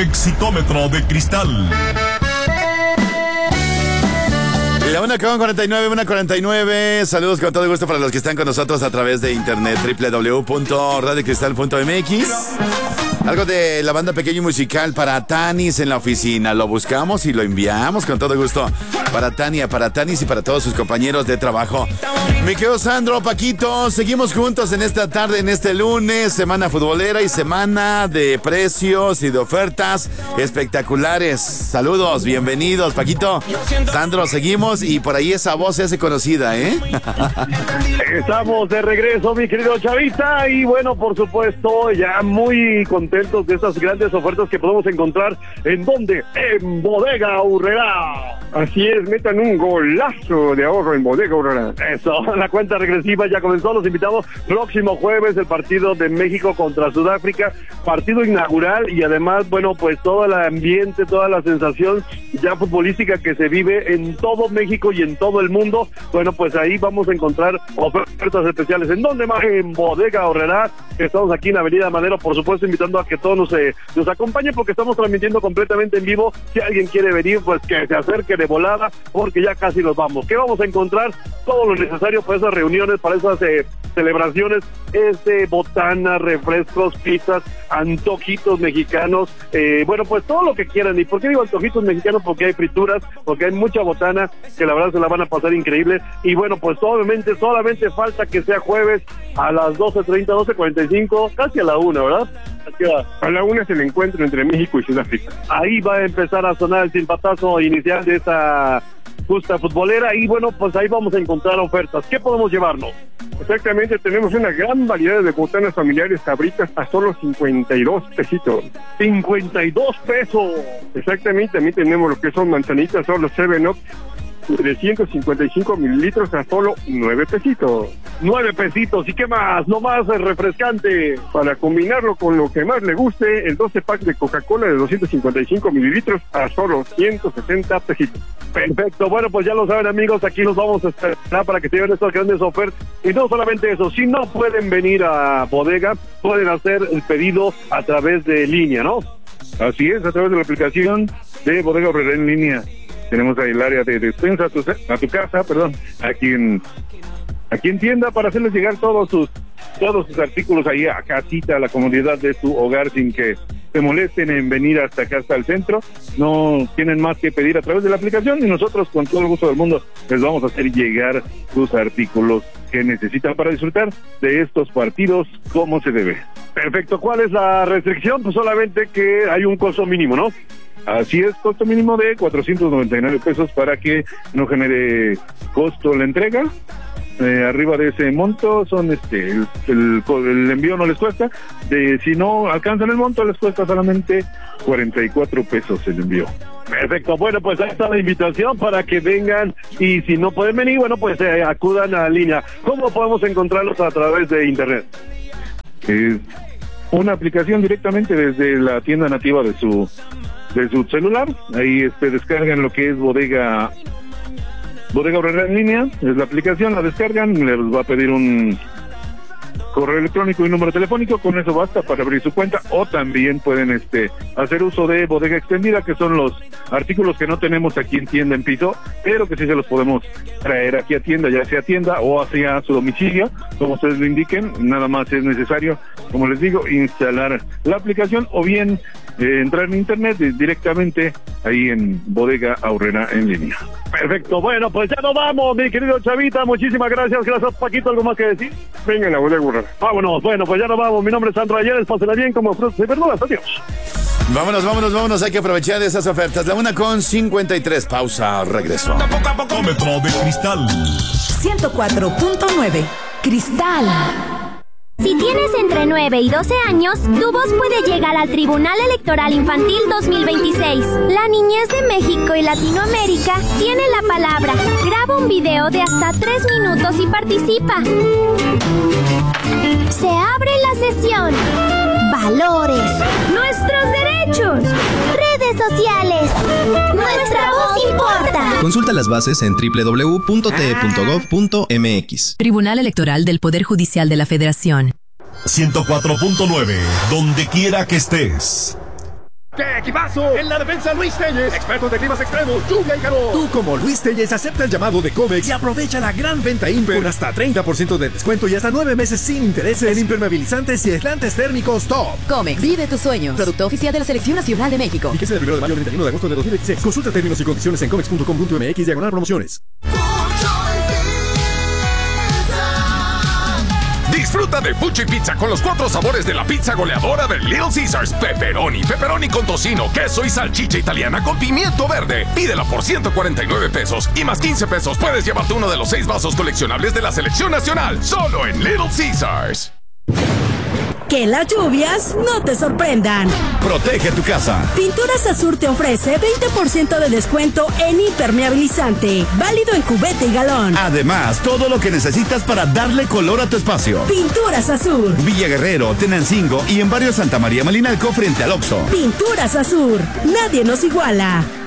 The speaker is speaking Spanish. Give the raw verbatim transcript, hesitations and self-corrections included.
Exitómetro de cristal. La una con cuarenta y nueve, una cuarenta y nueve. Saludos con todo gusto para los que están con nosotros a través de internet, doble u doble u doble u punto radio cristal punto m x. Algo de la banda Pequeño Musical para Tanis en la oficina. Lo buscamos y lo enviamos con todo gusto para Tania, para Tanis y para todos sus compañeros de trabajo. Mi querido Sandro, Paquito, seguimos juntos en esta tarde, en este lunes, semana futbolera y semana de precios y de ofertas espectaculares. Saludos, bienvenidos, Paquito. Sandro, seguimos y por ahí esa voz se hace conocida, ¿eh? Estamos de regreso, mi querido Chavita, y bueno, por supuesto, ya muy contentos de estas grandes ofertas que podemos encontrar. ¿En dónde? En Bodega Aurrerá. Así es, metan un golazo de ahorro en Bodega Aurrerá. Eso, la cuenta regresiva ya comenzó. Los invitamos próximo jueves, el partido de México contra Sudáfrica, partido inaugural, y además, bueno, pues todo el ambiente, toda la sensación ya futbolística que se vive en todo México y en todo el mundo. Bueno, pues ahí vamos a encontrar ofertas especiales. ¿En dónde más? En Bodega Aurrerá. Estamos aquí en Avenida Madero, por supuesto, invitando a que todos nos, eh, nos acompañen, porque estamos transmitiendo completamente en vivo. Si alguien quiere venir, pues que se acerque de volada, porque ya casi nos vamos. ¿Qué vamos a encontrar? Todo lo necesario para esas reuniones, para esas eh, celebraciones, este, botanas, refrescos, pizzas, antojitos mexicanos, eh, bueno, pues todo lo que quieran. ¿Y por qué digo antojitos mexicanos? Porque hay frituras, porque hay mucha botana, que la verdad se la van a pasar increíble. Y bueno, pues obviamente solamente falta que sea jueves a las doce treinta, doce cuarenta y cinco, casi a la una, ¿verdad? A la una es el encuentro entre México y Sudáfrica. Ahí va a empezar a sonar el silbatazo inicial de esta justa futbolera, y bueno, pues ahí vamos a encontrar ofertas. ¿Qué podemos llevarnos? Exactamente, tenemos una gran variedad de botanas familiares Sabritas a solo cincuenta y dos pesitos. cincuenta y dos pesos. Exactamente, también tenemos lo que son manzanitas, solo seven up, trescientos cincuenta y cinco mililitros a solo nueve pesitos. Nueve pesitos, ¿y qué más? No más refrescante. Para combinarlo con lo que más le guste, el doce pack de Coca-Cola de doscientos cincuenta y cinco mililitros a solo ciento sesenta pesitos. Perfecto, bueno, pues ya lo saben, amigos, aquí nos vamos a esperar para que se lleven estas grandes ofertas. Y no solamente eso, si no pueden venir a bodega, pueden hacer el pedido a través de línea, ¿no? Así es, a través de la aplicación de Bodega Aurrerá en línea. Tenemos ahí el área de despensa a tu, a tu casa, perdón, aquí en aquí en tienda, para hacerles llegar todos sus todos sus artículos ahí a casita, a la comodidad de su hogar, sin que se molesten en venir hasta acá, hasta el centro. No tienen más que pedir a través de la aplicación, y nosotros con todo el gusto del mundo les vamos a hacer llegar sus artículos que necesitan para disfrutar de estos partidos como se debe. Perfecto, ¿cuál es la restricción? Pues solamente que hay un costo mínimo, ¿no? Así es, costo mínimo de cuatrocientos noventa y nueve pesos para que no genere costo la entrega. Eh, arriba de ese monto son este el, el, el envío no les cuesta, de si no alcanzan el monto les cuesta solamente cuarenta y cuatro pesos el envío. Perfecto, bueno, pues ahí está la invitación para que vengan, y si no pueden venir, bueno, pues eh, acudan a la línea. ¿Cómo podemos encontrarlos a través de internet? Eh, una aplicación directamente desde la tienda nativa de su de su celular. Ahí este descargan lo que es Bodega Bodega Aurrerá en línea, es la aplicación, la descargan, les va a pedir un correo electrónico y número telefónico, con eso basta para abrir su cuenta. O también pueden este hacer uso de Bodega Extendida, que son los artículos que no tenemos aquí en tienda en piso, pero que sí se los podemos traer aquí a tienda, ya sea tienda o hacia su domicilio, como ustedes lo indiquen. Nada más es necesario, como les digo, instalar la aplicación o bien eh, entrar en internet directamente ahí en Bodega Aurrerá en línea. Perfecto, bueno, pues ya nos vamos, mi querido Chavita, muchísimas gracias. Gracias, Paquito, ¿algo más que decir? Vengan a Bodega Aurrerá. Vámonos, bueno, pues ya nos vamos. Mi nombre es Sandro Ayeres, pásenla bien como frutas y verduras. Adiós. Vámonos, vámonos, vámonos, hay que aprovechar esas ofertas. La una con cincuenta y tres, pausa, regreso. Exitómetro de cristal. ciento cuatro punto nueve, Cristal. Si tienes entre nueve y doce años, tu voz puede llegar al Tribunal Electoral Infantil dos mil veintiséis. La niñez de México y Latinoamérica tiene la palabra. Graba un video de hasta tres minutos y participa. Se abre la sesión. Valores. Nuestros derechos. Redes sociales. Nuestra voz importa. Consulta las bases en doble u doble u doble u punto t e punto gov punto m x. Tribunal Electoral del Poder Judicial de la Federación. ciento cuatro punto nueve, donde quiera que estés. ¡Qué equipazo! En la defensa, Luis Telles, expertos de climas extremos, lluvia y calor. Tú, como Luis Telles, acepta el llamado de Comex y aprovecha la gran venta Imper con hasta treinta por ciento de descuento y hasta nueve meses sin intereses en impermeabilizantes y aislantes térmicos top. Comex, vive tus sueños. Producto oficial de la Selección Nacional de México. Fíjese del primero de mayo al treinta y uno de agosto de dos mil veintiséis. Consulta términos y condiciones en comex punto com punto m x diagonal promociones. Disfruta de Pucci Pizza con los cuatro sabores de la pizza goleadora de Little Caesars. Pepperoni, pepperoni con tocino, queso y salchicha italiana con pimiento verde. Pídela por ciento cuarenta y nueve pesos y más quince pesos puedes llevarte uno de los seis vasos coleccionables de la Selección Nacional. Solo en Little Caesars. Que las lluvias no te sorprendan. Protege tu casa. Pinturas Azur te ofrece veinte por ciento de descuento en impermeabilizante. Válido en cubeta y galón. Además, todo lo que necesitas para darle color a tu espacio. Pinturas Azur. Villa Guerrero, Tenancingo y en barrio Santa María Malinalco frente al Oxxo. Pinturas Azur. Nadie nos iguala.